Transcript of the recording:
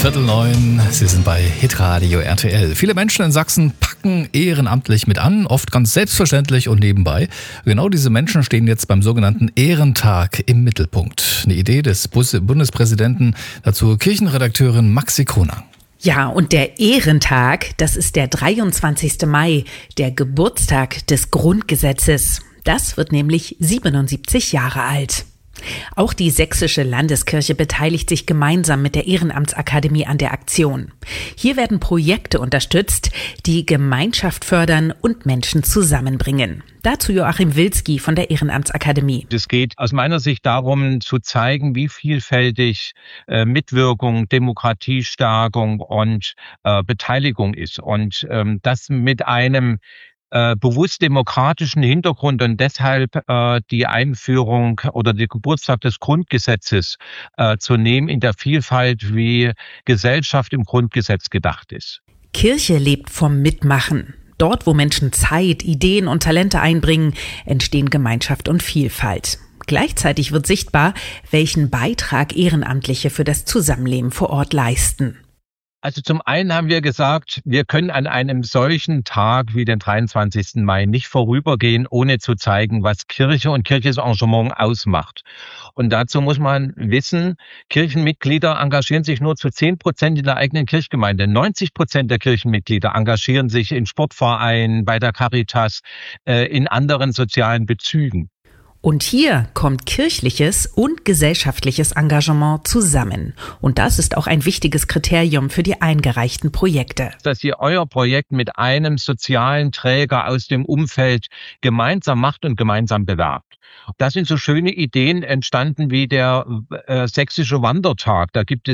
8:45. Sie sind bei Hitradio RTL. Viele Menschen in Sachsen packen ehrenamtlich mit an, oft ganz selbstverständlich und nebenbei. Genau diese Menschen stehen jetzt beim sogenannten Ehrentag im Mittelpunkt. Eine Idee des Bundespräsidenten, dazu Kirchenredakteurin Maxi Kronang. Ja, und der Ehrentag, das ist der 23. Mai, der Geburtstag des Grundgesetzes. Das wird nämlich 77 Jahre alt. Auch die Sächsische Landeskirche beteiligt sich gemeinsam mit der Ehrenamtsakademie an der Aktion. Hier werden Projekte unterstützt, die Gemeinschaft fördern und Menschen zusammenbringen. Dazu Joachim Wilski von der Ehrenamtsakademie. Es geht aus meiner Sicht darum, zu zeigen, wie vielfältig Mitwirkung, Demokratiestärkung und Beteiligung ist. Und das mit einem bewusst demokratischen Hintergrund und deshalb die Einführung oder der Geburtstag des Grundgesetzes zu nehmen in der Vielfalt, wie Gesellschaft im Grundgesetz gedacht ist. Kirche lebt vom Mitmachen. Dort, wo Menschen Zeit, Ideen und Talente einbringen, entstehen Gemeinschaft und Vielfalt. Gleichzeitig wird sichtbar, welchen Beitrag Ehrenamtliche für das Zusammenleben vor Ort leisten. Also zum einen haben wir gesagt, wir können an einem solchen Tag wie den 23. Mai nicht vorübergehen, ohne zu zeigen, was Kirche und kirchliches Engagement ausmacht. Und dazu muss man wissen, Kirchenmitglieder engagieren sich nur zu 10% in der eigenen Kirchgemeinde. 90% der Kirchenmitglieder engagieren sich in Sportvereinen, bei der Caritas, in anderen sozialen Bezügen. Und hier kommt kirchliches und gesellschaftliches Engagement zusammen. Und das ist auch ein wichtiges Kriterium für die eingereichten Projekte. Dass ihr euer Projekt mit einem sozialen Träger aus dem Umfeld gemeinsam macht und gemeinsam bewerbt. Da sind so schöne Ideen entstanden wie der sächsische Wandertag. Da gibt es